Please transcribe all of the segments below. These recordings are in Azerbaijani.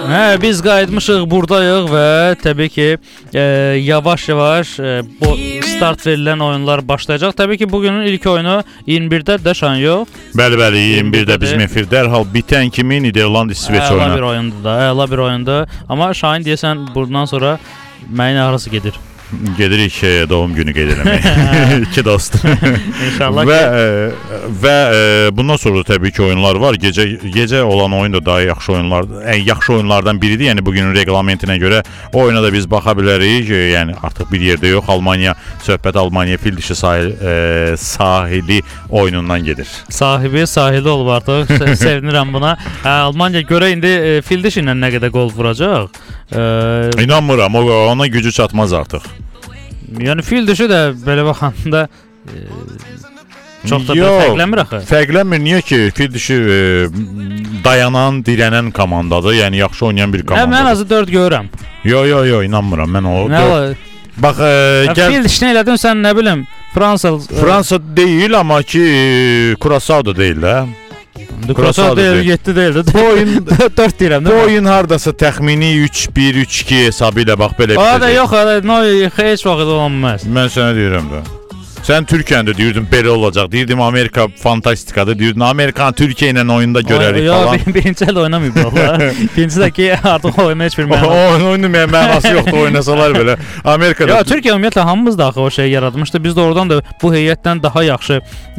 Biz qayıtmışıq, buradayıq və təbii ki yavaş-yavaş bu start verilən oyunlar başlayacaq. Təbii ki bugünün ilk oyunu 21-də də şan yox. Bəli, 21-də bizim efir dərhal bitən kimi Niderland-İsveç oyunu. Əla bir oyundur da, əla bir oyundur. Amma Şahin deyəsən bundan sonra məyin ağrısı gedir. Gedirik doğum günü qeyd eləmək. İki dost. İnşallah. Və bundan sonra təbii ki oyunlar var. Gecə olan oyun da daha yaxşı oyunlardır. Ən yaxşı oyunlardan biridir. Yəni bugünün reglamentinə görə o oyuna da biz baxa bilərik. Yəni artıq bir yerdə yox. Söhbət Almaniya fil dişi sahili oyunundan gedir. Sahili olub artıq. Sevinirəm buna. Almaniya görə indi fil dişi ilə nə qədər gol vuracaq? İnanmıram. Ona gücü çatmaz artıq. Yəni fil dişi də belə baxanda çox da fərqlənmir axı. Fərqlənmir. Niyə ki? Fil dişi dayanan, dirənən komandadır. Yəni yaxşı oynayan bir komandadır. Mən azı 4 görürəm. Yo, inanmıram. Mən o bax, fil dişini elədin sən, nə bilim, Fransa deyil, amma ki Curaçao da deyil də. Curaçao deyil, 7 deyil də. Bu oyun 4 deyirəm. Bu oyun hardasa təxmini 3-1, 3-2 hesabı ilə bax belə bitəcək. Da yox, heç vaxt olmaz. Mən sənə deyirəm də. Sən Türkiyəndə deyirdin belə olacaq. Deyirdim Amerika fantastikadır. Deyirdin Amerikanı Türkiyə ilə oyunda görərik falan. Yox, birinci əl oynamayıb valla. İkinci də ki artıq oyuna heç bir mənası. Oyunun mənası yoxdur, oynasalar belə. Amerikada. Ya Türkiyə ümumiyyətlə hamımız da axı o şey yaratmışdı. Biz də oradan da bu heyətdən daha yaxşı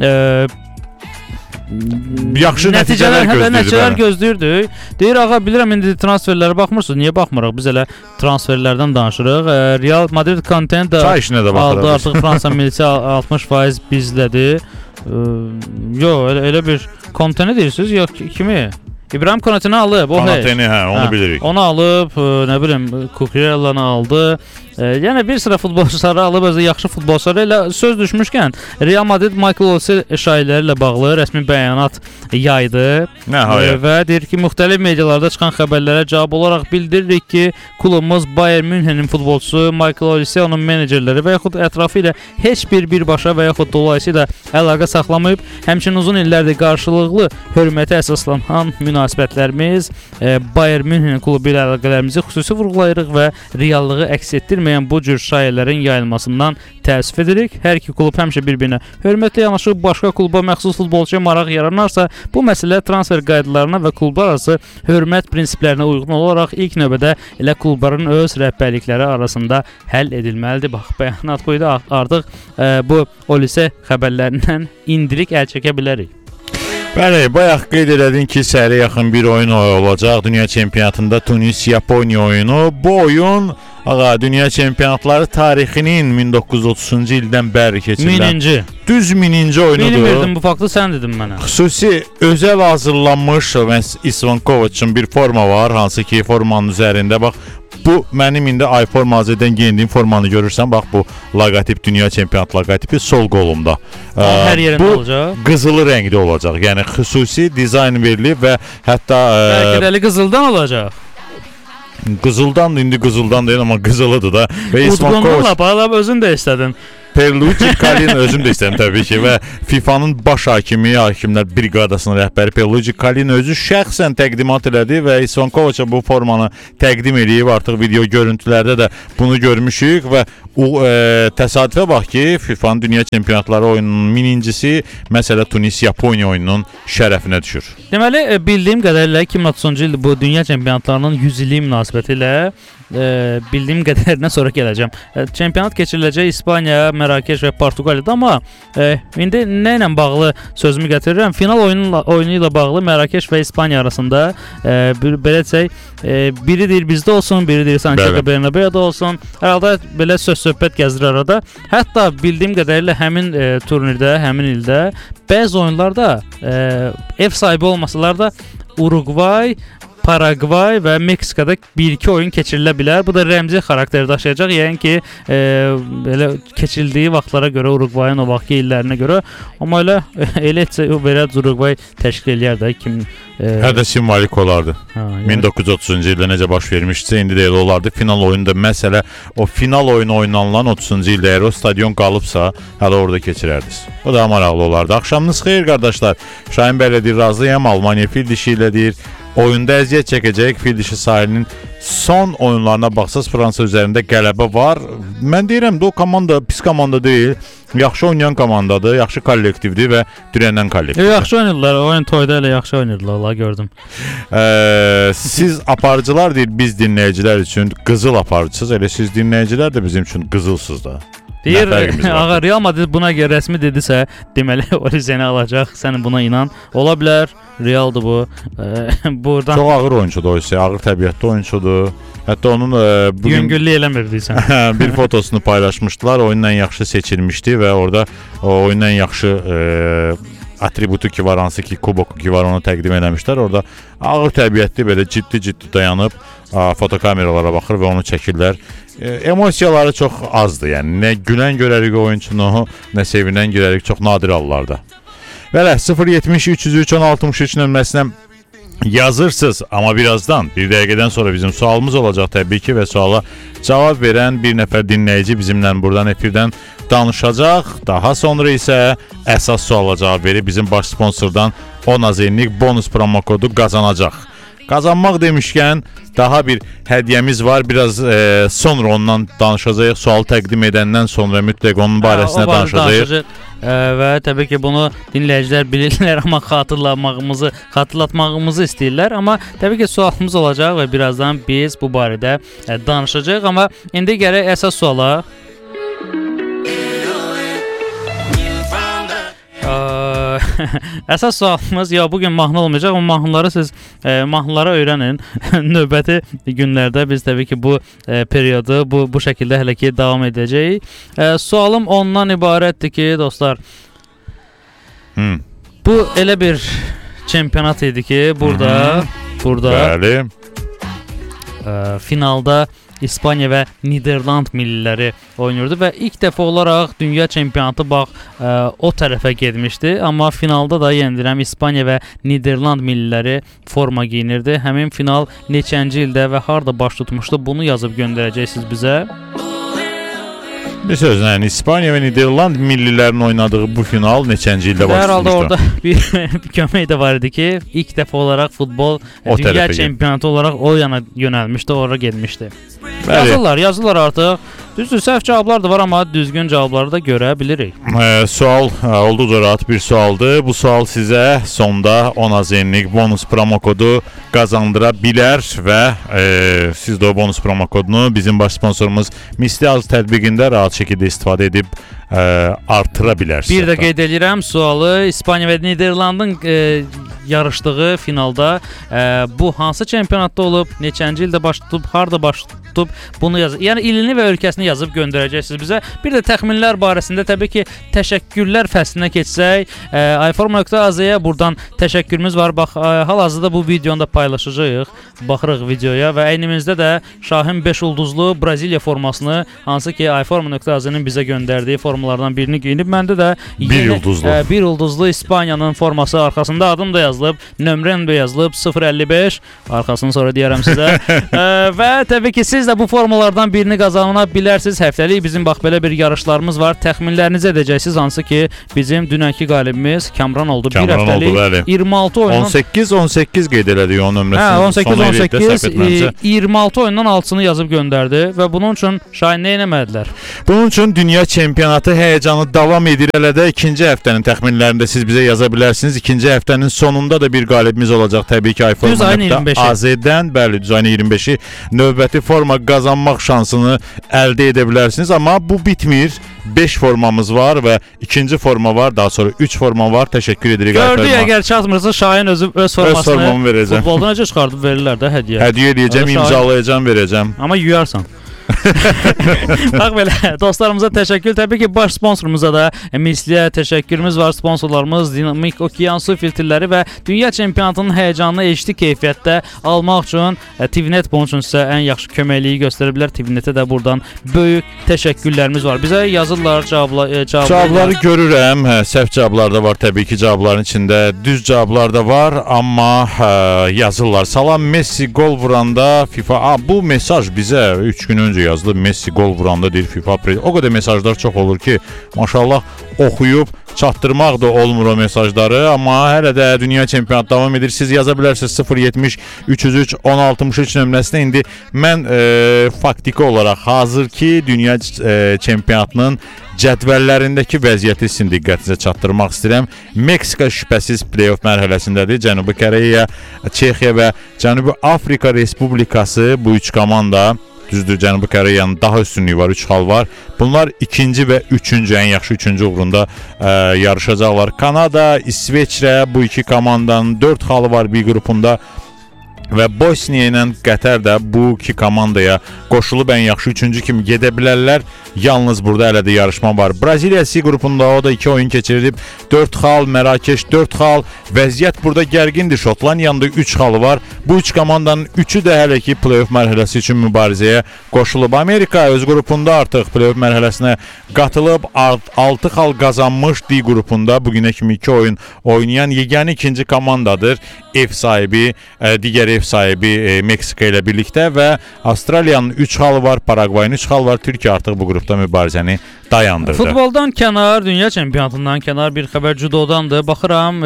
nəticələr gözləyirdik. Deyir ağa, bilirəm indi transferlərə baxmırsınız. Niyə baxmırıq? Biz elə transferlərdən danışırıq. Real Madrid kontent aldı artıq Fransa millisi 60% bizlədir. Yox, elə bir konteni deyirsiniz, yox kimi? İbrahim Konateni alıb. Konateni, onu bilirik. Onu alıb, nə bilim, Cucurella'nı aldı. Yəni bir sıra futbolçuları alıb, özü yaxşı futbolçuları. Elə söz düşmüşkən Real Madrid Michael Olise şayiələri ilə bağlı rəsmi bəyanat yaydı. Və deyir ki, müxtəlif medialarda çıxan xəbərlərə cavab olaraq bildiririk ki, klubumuz Bayern Münhenin futbolçusu Michael Olise, onun menecerləri və yaxud ətrafı ilə heç bir birbaşa və yaxud dolayısıyla əlaqə saxlamayıb. Həmçinin uzun illərdir qarşılıqlı hörmətə əsaslanan münasibətlərimiz, Bayern Münhenin klubu ilə əlaqələrimizi xüsusi vurğulayırıq və reallığı əks etdirməyən bu cür şayələrin yayılmasından təəssüf edirik. Hər iki klub həmişə bir-birinə hörmətlə yanaşıb, başqa kluba məxsus futbolçuya maraq yaranarsa, bu məsələ transfer qaydalarına və klublar arası hörmət prinsiplərinə uyğun olaraq ilk növbədə elə klubların öz rəhbərlikləri arasında həll edilməlidir. Bax, bəyanat buydu. Artıq bu Olise xəbərlərindən indirik əl çəkə bilərik. Bəli, bayaq qeyd elədin ki, səhərə yaxın bir oyun olacaq. Dünya çempionatında Tunis-Yaponiya oyunu. Bu oyun dünya çempionatları tarixinin 1930-cu ildən bəri keçirilən düz 1000-ci oyunudur. Bilmirdim bu faktı, sən dedin mənə. Xüsusi özəl hazırlanmış İsvankoviçin bir forma var, hansı ki formanın üzərində bax, bu mənim indi iFormazedən geyindiyim formanı görürsən, bax bu loqotip, dünya çempionat loqotipi sol qolumda. Hər yerində olacaq. Bu qızılı rəngdə olacaq. Yəni xüsusi dizayn verilib və hətta bəlkə qızıldan olacaq. Qızıldan, indi qızıldan deyil, amma qızılıdır da. Udqundan lap özün də istədin. Pierluigi Collin özüm də istəyirəm təbii ki və FIFA'nın baş hakimi, hakimlər briqadasının rəhbəri Pierluigi Collin özü şəxsən təqdimat elədi və İsvankoviçə bu formanı təqdim edib. Artıq video görüntülərdə də bunu görmüşük və təsadüfə bax ki, FIFA'nın dünya çempionatları oyununun 1000-cisi məsələ Tunis-Yaponiya oyununun şərəfinə düşür. Deməli, bildiyim qədərilə 2030-cu ildə bu dünya çempionatlarının 100 illik münasibəti ilə bildiyim qədərindən sonra gələcəm. Çempionat keçiriləcək İspaniya, Mərakeş və Portuqaliyada, amma indi nə ilə bağlı sözümü gətirirəm? Final oyunu ilə bağlı Mərakeş və İspaniya arasında belə desək, biri deyir bizdə olsun, biri deyir Santiago Bernabéu'da olsun. Hər halda belə söhbət gəzdirir arada. Hətta bildiyim qədərilə həmin turnirdə, həmin ildə bəzi oyunlarda ev sahibi olmasalar da Uruguay, Paragvay və Meksikada 1-2 oyun keçirilə bilər. Bu da rəmzi xarakteri daşıyacaq. Yəni ki, belə keçirildiyi vaxtlara görə, Uruguayın o vaxtki illərinə görə. Amma elə Uruguay təşkil eləyər də kim Hə də simvolik olardı. 1930-cu ildə necə baş vermişsə, indi də elə olardı. Final oyununda məsələ, o final oyunu oynanılan 30-cu ildə əgər o stadion qalıbsa, hələ orada keçirərdiniz. Bu da maraqlı olardı. Axşamınız xeyir qardaşlar. Şahin bəylə deyir, razıyam. Almaniya fil dişi ilə deyir. oyunda əziyyət çəkəcək. Fil dişi sahilinin son oyunlarına baxsaz Fransa üzərində qələbə var. Mən deyirəm də o komanda pis komanda deyil. Yaxşı oynayan komandadır, yaxşı kollektivdir və dirənən kollektivdir. Yaxşı oynayırlar, oyun toyda elə yaxşı oynayırlar, gördüm. Siz aparıcılar deyil, biz dinləyicilər üçün qızıl aparıcısınız, elə siz dinləyicilər də bizim üçün qızılsınız da. Deyir, ağa Real Madrid buna görə rəsmi dedisə, deməli Olizeni alacaq, sən buna inan. Ola bilər, Realdır bu. Buradan çox ağır oyunçudur o isə, ağır təbiətli oyunçudur. Hətta onun bugün yüngüllük eləmirdiysən. bir fotosunu paylaşmışdılar. Oyunla yaxşı seçilmişdi və orada o oyunla yaxşı atributu ki var, hansı ki kuboku ki var, onu təqdim eləmişlər. Orada ağır təbiətli belə ciddi dayanıb fotokameralara baxır və onu çəkirlər. Emosiyaları çox azdır. Yəni nə gülən görərik oyunçunu, nə sevinən görərik, çox nadir hallarda. Belə 070 303 1063 nömrəsinə yazırsınız, amma birazdan, bir dəqiqədən sonra bizim sualımız olacaq təbii ki və suala cavab verən bir nəfər dinləyici bizimlə buradan efirdən danışacaq. Daha sonra isə əsas suala cavab verib bizim baş sponsordan 10 azenlik bonus promo kodu qazanacaq. Qazanmaq demişkən daha bir hədiyyəmiz var. Biraz sonra ondan danışacağıq. Sual təqdim edəndən sonra mütləq onun barəsində danışacağıq. Və təbii ki bunu dinləyicilər bilirlər, amma xatırlatmağımızı istəyirlər. Amma təbii ki sualımız olacaq və birazdan biz bu barədə danışacağıq. Amma indi gərək əsas suala. Əsas sualımız bugün mahnı olmayacaq, amma mahnıları siz mahnıları öyrənin. Növbəti günlərdə biz təbii ki bu periodu bu şəkildə hələ ki davam edəcəyik. Sualım ondan ibarətdir ki, dostlar, bu elə bir çempionat idi ki, burada bəli, finalda İspaniya və Niderland milliləri oynayırdı və ilk dəfə olaraq dünya çempionatı o tərəfə getmişdi. Amma finalda da yenilirəm İspaniya və Niderland milliləri forma giyinirdi. Həmin final neçənci ildə və harda baş tutmuşdu, bunu yazıb göndərəcəksiniz bizə. Bir sözlə, yəni İspaniya və Niderland millilərinin oynadığı bu final neçənci ildə baş tutmuşdu? Hər halda orada bir kömək də var idi ki, ilk dəfə olaraq futbol dünya çempionatı olaraq o yana yönəlmişdi, ora getmişdi. Yazırlar artıq. Düzdür, səhv cavablar da var, amma düzgün cavabları da görə bilirik. Sual olduqca rahat bir sualdır. Bu sual sizə sonda 10 azenlik bonus promo kodu qazandıra bilər və siz də o bonus promo kodunu bizim baş sponsorumuz Mistiaz tətbiqində rahat şəkildə istifadə edib artıra bilərsiniz. Bir də qeyd edirəm sualı, İspaniya və Niderlandın yarışdığı finalda bu hansı çempionatda olub, neçənci ildə baş tutub, harda baş tutub, bunu yazın. Yəni ilini və ölkəsini yazıb göndərəcəksiniz bizə. Bir də təxminlər barəsində təbii ki təşəkkürlər fəslinə keçsək, iForm.az-ya buradan təşəkkürümüz var. Bax, hal-hazırda bu videonu da paylaşacağıq. Baxırıq videoya və əynimizdə də Şahin 5 ulduzlu Braziliya formasını, hansı ki iForm.az-ın bizə göndərdiyi formalardan birini geyinib. Məndə də 1 ulduzlu İspaniyanın forması, arxasında adım da yazılıb, nömrəm də yazılıb 055. Arxasını sonra deyərəm sizə. Və təbii ki siz də bu formalardan birini qazana bilərsiniz. Həftəlik bizim bax belə bir yarışlarımız var. Təxminlərinizi edəcəksiniz, hansı ki bizim dünənki qalibimiz Kamran oldu. Bir həftəlik 26 oyundan 18 qeyd elədik onun nömrəsini. 18 26 oyundan 6-sını yazıb göndərdi və bunun üçün Şahin nə etmədilər? Bunun üçün dünya çempionatı həyecanı davam edir. Hələ də ikinci həftənin təxminlərində siz bizə yaza bilərsiniz. İkinci həftənin sonunda da bir qalibimiz olacaq təbii ki iForm.az-dən, bəli, düz ayın 25-i növbəti forma qazanmaq şansını əldə edə bilərsiniz. Amma bu bitmir. 5 formamız var və ikinci forma var, daha sonra 3 forma var. Təşəkkür edirik. Gördük, əgər çatmırsa Şahin öz formasını futboldan necə çıxardıb verirlər də hədiyyə. Hədiyyə edəcəm, imzalayacam, verəcəm. Amma yuyarsan. Bax belə, dostlarımıza təşəkkür. Təbii ki baş sponsorumuza da misliyə təşəkkürümüz var. Sponsorlarımız Dinamik Okean su filtrləri və dünya çempionatının həyecanını HD keyfiyyətdə almaq üçün TVNet bunun üçün sizə ən yaxşı köməkliyi göstərə bilər. TVNetə də buradan böyük təşəkkürlərimiz var. Bizə yazırlar, cavabları görürəm. Səhv cavablar da var təbii ki, cavabların içində düz cavablar da var, amma yazırlar. Salam, Messi gol vuranda FIFA. Bu mesaj bizə 3 gün öncə yazılıb. yazdı. Messi gol vuranda deyir FIFA prezidenti. O qədər mesajlar çox olur ki, maşallah oxuyub çatdırmaq da olmur o mesajları, amma hələ də dünya çempionatı davam edir. Siz yaza bilərsiniz 070 303 1063 nömrəsinə. İndi mən faktiki olaraq hazırki dünya çempionatının cədvəllərindəki vəziyyəti sizin diqqətinizə çatdırmaq istəyirəm. Meksika şübhəsiz play-off mərhələsindədir. Cənubi Koreya, Çexiya və Cənubi Afrika Respublikası bu üç komanda, düzdür, Cənubi Koreyanın daha üstünlüyü var, 3 xal var. Bunlar ikinci və üçüncü, ən yaxşı üçüncü uğrunda yarışacaqlar. Kanada, İsveçrə bu iki komandanın 4 xalı var bir qrupunda. Və Bosniya ilə Qətər də bu iki komandaya qoşulub ən yaxşı üçüncü kimi gedə bilərlər. Yalnız burada hələ də yarışma var. Braziliya C qrupunda o da 2 oyun keçirib. 4 xal, Mərakeş 4 xal. Vəziyyət burada gərgindir. Şotlandiyanın da 3 xalı var. Bu üç komandanın üçü də hələ ki play-off mərhələsi üçün mübarizəyə qoşulub. Amerika öz qrupunda artıq play-off mərhələsinə qatılıb 6 xal qazanmış. D qrupunda bu günə kimi 2 oyun oynayan yeganə ikinci komandadır. Ev sahibi, digər ev sahibi Meksika ilə birlikdə və Avstraliyanın 3 xalı var, Paragvayın 3 xalı var. Türkiyə artıq bu qrupda mübarizəni dayandırdı. Futboldan kənar, dünya çempionatından kənar bir xəbər judodandır. Baxıram,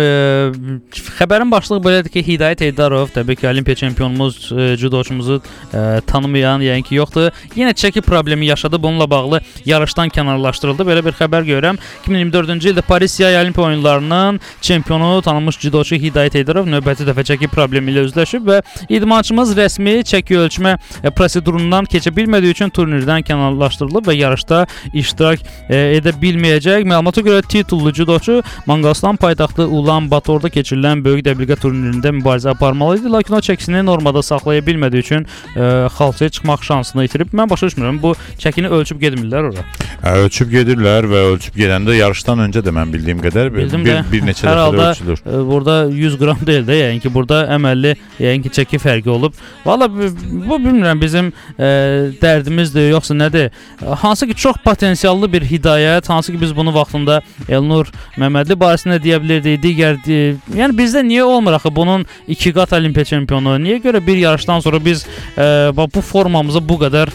xəbərin başlığı belədir ki, Hidayət Eydarov, təbii ki, olimpiya çempionumuz, judoçumuzu tanımayan, yəni ki, yoxdur. Yenə çəki problemi yaşadı, bununla bağlı yarışdan kənarlaşdırıldı. Belə bir xəbər görürəm. 2024-cü ildə Paris Yay Olimpiya oyunlarının çempionu tanınmış judoçu Hidayət Eydarov növbəti dəfə çəki problemi ilə üzləşib və idmançımız rəsmi çəki ölçmə prosedurundan keçə bilmədiyi üçün turnirdən kənarlaşdırılıb və yarışda iştirak edə bilməyəcək. Məlumata görə titullu judoçu Manqastan paytaxtı Ulan Batorda keçirilən böyük dəbilqə turnirində mübarizə aparmalı idi, lakin o çəkisini normada saxlaya bilmədiyi üçün xalçaya çıxmaq şansını itirib. Mən başa düşmürəm, bu çəkini ölçüb getmirlər ora. Ölçüb gedirlər və ölçüb gedəndə yarışdan öncə də mən bildiyim qədər bir neçə dəfə ölçülür. Burada 100 qram deyil də, yəni ki, burada əməlli, yəni ki, çəki fərqi olub. Valla bu bilmirəm bizim dərdimizdir, yoxsa nədir? Hansı ki, çox potensiallı bir Hidayət, hansı ki, biz bunu vaxtında Elnur Məmmədli barəsində deyə bilirdik, digər, yəni bizdə niyə olmur axı bunun 2 qat olimpiya çempionu? Niyə görə bir yarışdan sonra biz bu formamıza bu qədər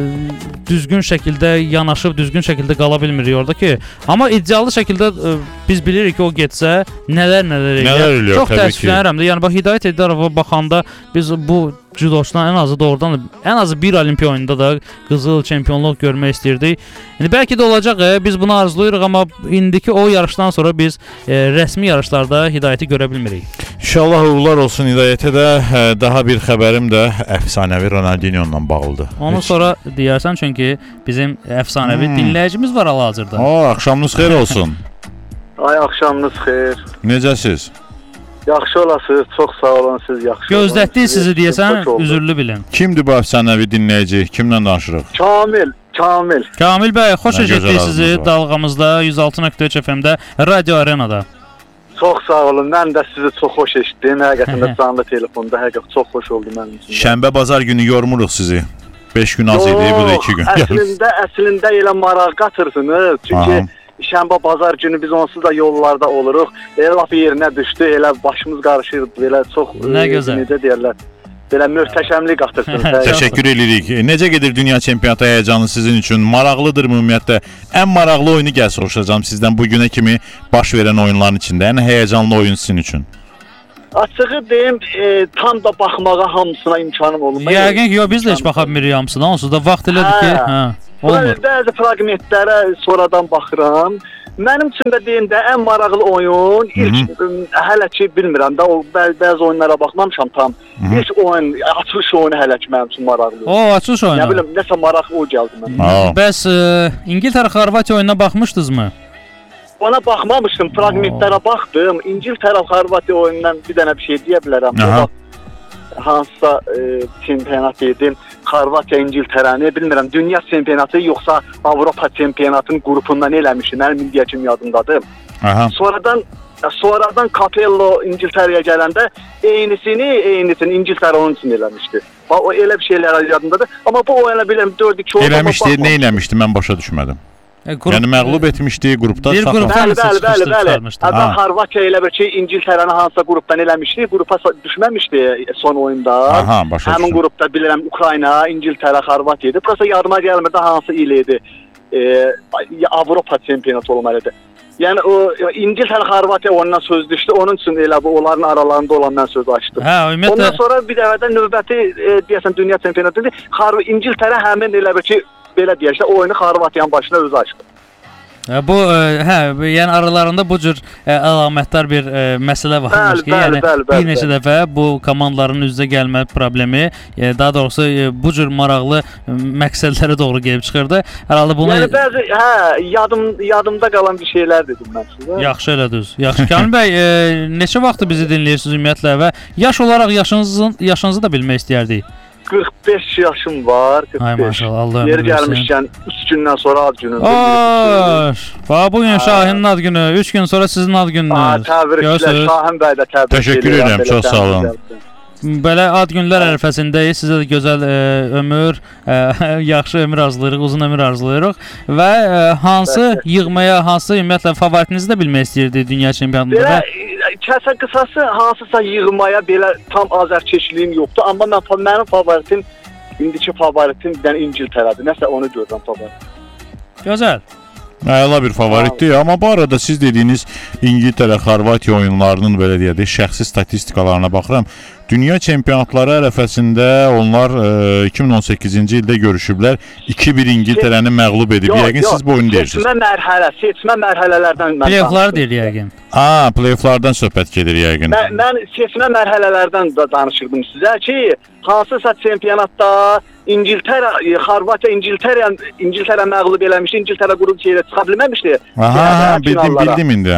düzgün şəkildə yanaşıb, düzgün şəkildə qala bilmirik orada ki, amma ideallı şəkildə biz bilirik ki, o getsə nələr eləyir. Çox təəssüflənirəm də. Yəni bax, Hidayət Eydarova baxanda biz bu judoçdan ən azı bir olimpiya oyununda da qızıl çempionluq görmək istəyirdik. İndi bəlkə də olacaq, biz bunu arzuluyuruq, amma indiki o yarışdan sonra biz rəsmi yarışlarda Hidayəti görə bilmirik. İnşallah uğurlar olsun Hidayətə də. Daha bir xəbərim də əfsanəvi Ronaldinho ilə bağlıdır. Onu sonra deyərsən, çünki bizim əfsanəvi dinləyicimiz var hal-hazırda. Axşamınız xeyir olsun. Ay, axşamınız xeyir. Necəsiz? Yaxşı olasınız, çox sağ olun, siz yaxşı olun. Gözlətdik sizi deyəsən, üzürlü bilin. Kimdir bu əfsanəvi dinləyici? Kimlə danışırıq? Kamil. Kamil bəy, xoş eşitdik sizi dalğamızda 106.3 FM-də, Radio Arenada. Çox sağ olun, mən də sizi çox xoş eşitdim. Həqiqətən canlı telefonda, həqiqətən çox xoş oldu mənim üçün. Şənbə, bazar günü yormuruq sizi. 5 gün az idi, bu da 2 gün. Əslində elə maraq qatırsınız. Çünki şənbə, bazar günü biz onsuz da yollarda oluruq. Elə laf yerinə düşdü, elə başımız qarışır, belə çox, necə deyərlər, belə möhtəşəmlik qatırsınız. Təşəkkür edirik. Necə gedir dünya çempionatı həyəcanı sizin üçün? Maraqlıdır mı ümumiyyətlə? Ən maraqlı oyunu gəl soruşacağam sizdən bu günə kimi baş verən oyunların içində. Ən həyəcanlı oyun sizin üçün? Açığı deyim, tam da baxmağa hamısına imkanım olmur. Yəqin ki, biz də heç baxa bilmirik hamısına. Onsuz da vaxt elədir ki, olmur. Bəzi fraqmentlərə sonradan baxıram. Mənim üçün də deyim də ən maraqlı oyun, ilk hələ ki bilmirəm də, o bəzi oyunlara baxmamışam tam. İlk oyun, açılış oyunu hələ ki mənim üçün maraqlı. O, açılış oyunu. Nə bilim, nəsə maraqlı o gəldi mənə. Bəs İngiltərə-Xorvatiya oyununa baxmışdınızmı? Ona baxmamışdım, fraqmentlərə baxdım. İngiltərə-Xorvatiya oyunundan bir dənə bir şey deyə bilərəm. Hansısa çempionat dedim, Xorvatiya, İngiltərəni, bilmirəm, dünya çempionatı yoxsa Avropa çempionatının qrupundan eləmişdi, mənim indiyə kimi yadımdadır. Sonradan Capello İngiltərəyə gələndə eynisini İngiltərə onun üçün eləmişdi. O elə bir şeylər yadımdadır. Amma bu oyuna biləm 4-2 oldu. Eləmişdi, nə eləmişdi, mən başa düşmədim. Yəni məğlub etmişdi, qrupda bir qrupdan bəli. Əvvəl Xorvatiya elə bir ki, İngiltərəni hansısa qrupdan eləmişdi, qrupa düşməmişdi son oyunda. Aha, başa Həmin qrupda bilirəm Ukrayna, İngiltərə, Xorvatiya idi. Prosta yadıma gəlmirdi hansı il idi. Avropa çempionatı olmalıdır. Yəni o İngiltərə, Xorvatiya ondan söz düşdü. Onun üçün elə bu onların aralarında olan mən söz açdım. Ümumiyyətlə ondan sonra bir dəfə də növbəti deyəsən dünya çempionatıdır. İngiltərə həmin elə bir ki, belə deyək də oyunu Xorvatiyanın başına özü açdı. Bu yəni aralarında bu cür əlamətdar bir məsələ varmış ki, yəni bir neçə dəfə bu komandaların üz-üzə gəlmə problemi, daha doğrusu bu cür maraqlı məqsədlərə doğru gəlib çıxırdı. Herhalde bunu yəni bəzi yadımda qalan bir şeylər dedim mən sizə. Yaxşı elədiniz. Yaxşı. Kamil bəy, neçə vaxtdır bizi dinləyirsiniz ümumiyyətlə və yaş olaraq yaşınızı da bilmək istəyərdik. 45 yaşım var, 45. Ay maşallah, Allah ömür versin. Yer gəlmişkən 3 gündən sonra ad günündür. Bugün Şahin'in ad günü, 3 gün sonra sizin ad gününüz. Təbriklər, Şahin bəy də təbrik edirəm. Təşəkkür edirəm, çox sağ olun. Belə ad günlər ərəfəsindəyik. Sizə də gözəl ömür, yaxşı ömür arzulayırıq, uzun ömür arzulayırıq. Və hansı yığmaya, hansı ümumiyyətlə favoritinizi də bilmək istəyirdik dünya çempionatında. Kəsə qısası hansısa yığmaya belə tam azərkeşliyim yoxdur, amma mənim favoritim, indiki favoritim bir dənə İngiltərədir. Nəsə onu görürəm favorit. Gözəl. Əla bir favoritdir, amma bu arada siz dediyiniz İngiltərə, Xorvatiya oyunlarının belə deyək, şəxsi statistikalarına baxıram. Dünya çempionatları ərəfəsində onlar 2018-ci ildə görüşüblər. 2-1 İngiltərəni məğlub edib. Yəqin siz bu oyunu deyirsiniz. Seçmə mərhələlərdən mən play-offlar deyir yəqin. Play-offlardan söhbət gedir yəqin. Mən seçmə mərhələlərdən da danışırdım sizə ki, hansısa çempionatda İngiltərə, Xorvatiya İngiltərə məğlub eləmişdi. İngiltərə qrup şeylə çıxa bilməmişdi. Bildim indi.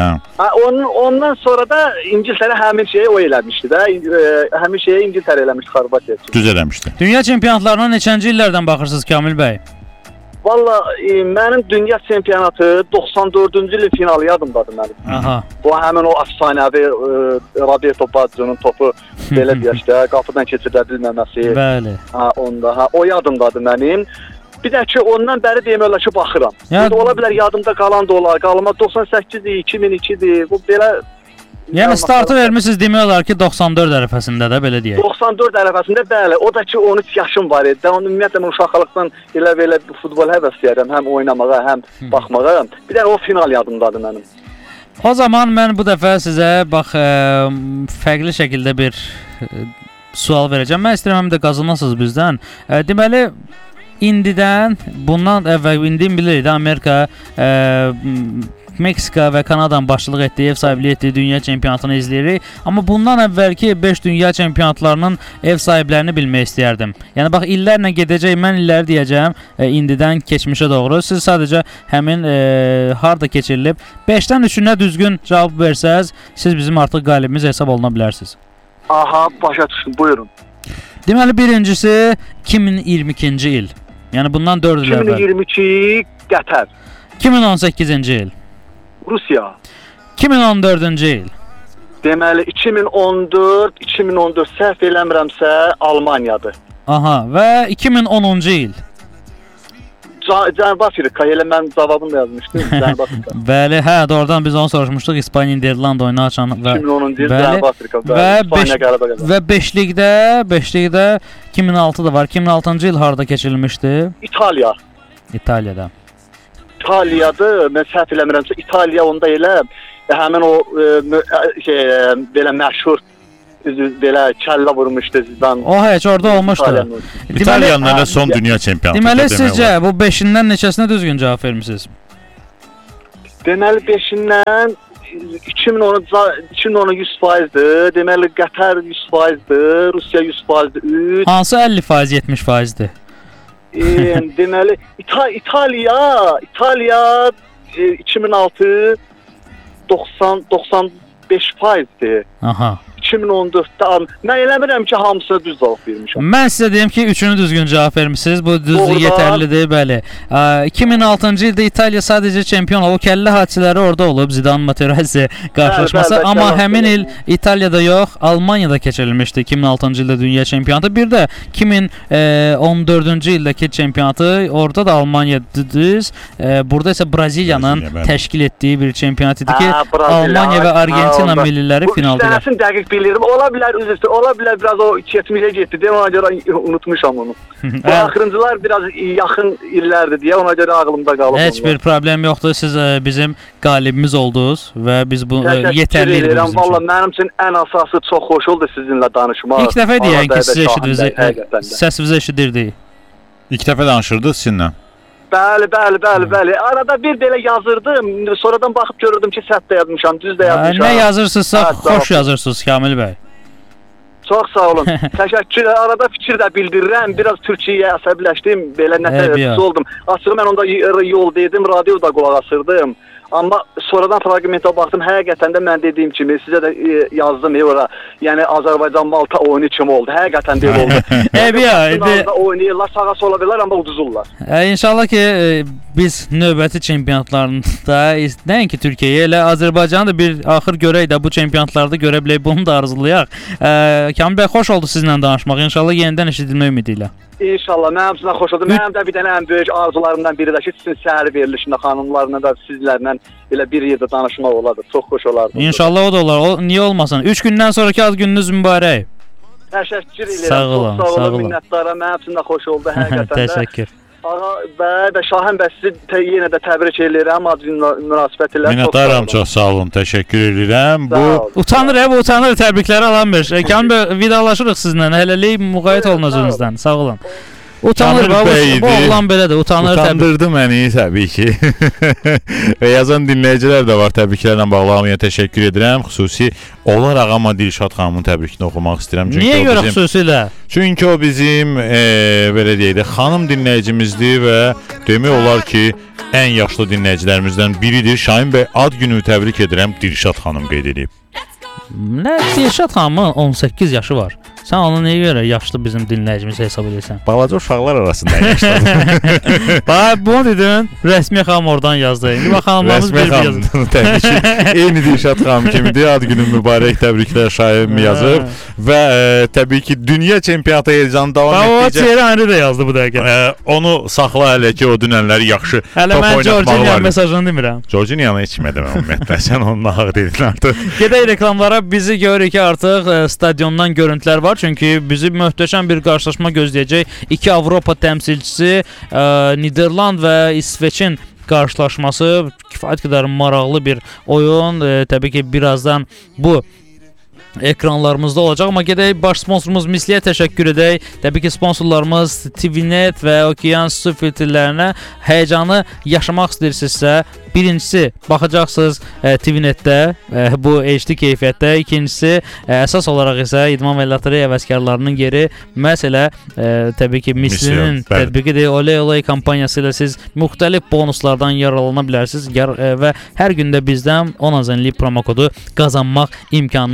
Ondan sonra da İngiltərə həmin şeyi o eləmişdi də. Həmin şeyi İngiltərə eləmişdi Xorvatiya. Düz eləmişdi. Dünya çempionatlarına neçənci illərdən baxırsınız Kamil bəy? Valla mənim dünya çempionatı 94-cü ilin finalı yadımdadır mənim. Aha. Bu həmin o əfsanəvi Roberto Baggio'nun topu belə deyək də qapıdan keçirdə bilməməsi. Bəli. O yadımdadır mənim. Bir də ki ondan bəri demək olar ki baxıram. Ola bilər yadımda qalan da olar. Qalma 98-dir, 2002-dir. Bu belə yəni startı vermisiniz demək olar ki 94 ərəfəsində də belə deyək. 94 ərəfəsində bəli. O da ki 13 yaşım var idi. Ümumiyyətlə mən uşaqlıqdan elə futbol həvəsliyəm, həm oynamağa, həm baxmağa. Bir də o final yadımdadır mənim. O zaman mən bu dəfə sizə bax fərqli şəkildə bir sual verəcəm. Mən istəyirəm həm də qazanasınız bizdən. Deməli indidən bundan əvvəl bilirik də Amerika Meksika və Kanadanın başçılıq etdiyi, ev sahibliyi etdiyi dünya çempionatını izləyirik. Amma bundan əvvəlki 5 dünya çempionatlarının ev sahiblərini bilmək istəyərdim. Yəni bax illərlə gedəcək, mən illəri deyəcəm, indidən keçmişə doğru. Siz sadəcə həmin harda keçirilib 5-dən 3-ünə düzgün cavab versəz, siz bizim artıq qalibimiz hesab oluna bilərsiniz. Aha, başa düşdüm. Buyurun. Deməli birincisi 2022-ci il. Yəni bundan 4 il əvvəl. 2022 Qətər. 2018-ci il. Rusiya. 2014-cü il. Deməli 2014 səhv eləmirəmsə Almaniyadır. Aha, və 2010-cu il. Cənubi Afrika, elə mən cavabını da yazmışdım. Cənubi Afrika. Bəli, doğrudan biz onu soruşmuşduq. İspaniya Niderland oyunu açan və 2010-cu il Cənubi Afrika. Və 5-likdə 2006 da var. 2006-cı il harda keçirilmişdi? İtaliya. İtaliyada. İtaliyadır. Mən səhv eləmirəmsə İtaliya onda elə həmin o belə məşhur belə kəllə vurmuşdu Zidane. O heç orada olmuşdu. İtaliyanın elə son dünya çempionatı. Deməli sizcə bu 5-dən neçəsinə düzgün cavab vermisiniz? Deməli 5-dən 2010 100%'dir. Deməli Qətər 100%'dir, Rusiya 100%'dir. Hansı 50%, 70%'dir? Deməli İtaliya 2006 95%'dir. Aha. 2014-də mən eləmirəm ki, hamısına düz cavab vermişəm. Mən sizə deyim ki, üçünü düzgün cavab vermisiniz. Bu düz Doğrudan. yetərlidir, bəli. 2006-cı ildə İtaliya sadəcə çempion olub. Kəllə hadisələri orada olub. Zidane Materazzi qarşılaşması. Bəli, Amma bəli, həmin bəli. il İtaliyada yox, Almaniyada keçirilmişdi 2006-cı ildə dünya çempionatı. Bir də 2014-cü ildəki çempionatı orada da Almaniyadadır. Burada isə Braziliyanın Braziliya, bəli. təşkil etdiyi bir çempionat idi ki, Braziliya. Almaniya və Argentina milliləri Bu finaldalar. üçtənəsini dəqiq bilirəm. Ola bilər üzr, ola bilər biraz o keçmişə getdi deyə ona görə unutmuşam onu. Bu axırıncılar biraz yaxın illərdir deyə ona görə ağlımda qalıb. Heç bir problem yoxdur. Siz bizim qalibimiz oldunuz və biz bu yetərli idi bizim Valla üçün. mənim üçün ən əsası çox xoş oldu sizinlə danışmaq. İlk dəfə deyək ki, sizi Həqiqətən də. eşidirik. Səsinizi eşidirdik. İlk dəfə danışırdıq sizinlə. Bəli. Arada bir belə yazırdım. Sonradan baxıb görürdüm ki, səhv də yazmışam, düz də yazmışam. Nə yazırsınızsa Hə, sağ xoş olun. yazırsınız Kamil bəy. Çox sağ olun. Təşəkkür. Arada fikir də bildirirəm. Biraz Türkiyəyə əsəbləşdim. Belə nətərsiz oldum. Açığı mən onda yol dedim, radioda qulaq asırdım. Amma sonradan fraqmentə baxdım. Həqiqətən də mən dediyim kimi sizə də yazdım ora. Yəni Azərbaycan-Malta oyunu kimi oldu. Həqiqətən də elə oldu. Finalda oynayırlar, sağa sola bilirlər, amma uduzurlar. İnşallah ki biz növbəti çempionatlarında nəinki Türkiyəyə, elə Azərbaycanı da bir axır görək də bu çempionatlarda görə bilək. Bunu da arzulayaq. Kamil bəy, xoş oldu sizinlə danışmaq. İnşallah yenidən eşidilmək ümidi ilə. İnşallah, mənim üçün də xoş oldu. Mənim də bir dənə ən böyük arzularımdan biri də ki, sizin səhər verilişində xanımlarla da sizlərlə elə bir yerdə danışmaq olardı. Çox xoş olardı. İnşallah o da olar. O niyə olmasın? 3 gündən sonraki ad gününüz mübarək. Təşəkkür edirəm. Sağ olun, çox sağ olun. Minnətdaram. Mənim üçün də xoş oldu həqiqətən də. Təşəkkür. Və Şahin bəy sizi yenə də təbrik edirəm ad günü münasibətilə. Minnətdaram, çox sağ olun. Təşəkkür edirəm. Bu Utanır, təbrikləri alanmır. Kamil bəy, vidalaşırıq sizinlə. Hələlik müğayət olun özünüzdən. Sağ olun. Utanır, bu oğlan belədir, utanır. Utandırdı məni təbii ki. Və yazan dinləyicilər də var, təbriklərlə bağlı hamıya təşəkkür edirəm. Xüsusi olaraq amma Dilşad xanımın təbrikini oxumaq istəyirəm. Niyə görə xüsusilə? Çünki o bizim belə deyək də xanım dinləyicimizdir və demək olar ki, ən yaşlı dinləyicilərimizdən biridir. Şahin bəy ad gününü təbrik edirəm, Dilşad xanım qeyd edib. Nə, Dilşad xanımın 18 yaşı var. Sən onu nəyə görə yaşlı bizim dinləyicimiz hesab edirsən? Balaca uşaqlar arasında yaşlıdır. Bax, bunu dedin, Rəsmiyə xanım oradan yazdı. İndi bax, xanımlarımız bir-bir yazır. Təbii ki, eyni Dilşad xanım kimidir. Ad günün mübarək, təbriklər Şahin yazıb. Və təbii ki, dünya çempionatı heyecanı davam etdikcə... O Thierry Henry də yazdı bu dəqiqə. Onu saxla hələ ki, o dünənləri yaxşı top oynatmağı var. Hələ mən Jorginyan mesajını demirəm. Jorginyanı heç kimə deməm ümumiyyətlə. Sən onun nahaq dedin artıq. Gedək reklamlara. Bizi görürük ki, artıq stadiondan görüntülər var. Çünki bizi möhtəşəm bir qarşılaşma gözləyəcək. 2 Avropa təmsilçisi Niderland və İsveçin qarşılaşması kifayət qədər maraqlı bir oyun. Təbii ki, birazdan bu ekranlarımızda olacaq. Amma gedək baş sponsorumuz Misliyə təşəkkür edək. Təbii ki, sponsorlarımız TVNet və Okean su filtrlərinə. Həyəcanı yaşamaq istəyirsinizsə, birincisi baxacaqsınız TVNetdə bu HD keyfiyyətdə. İkincisi əsas olaraq isə idman və lotereya həvəskarlarının yeri məhz elə təbii ki, Mislinin tətbiqidir. Oley kampaniyası ilə siz müxtəlif bonuslardan yararlana bilərsiniz və hər gündə bizdən 10 azənlik promo kodu qazanmaq imkanı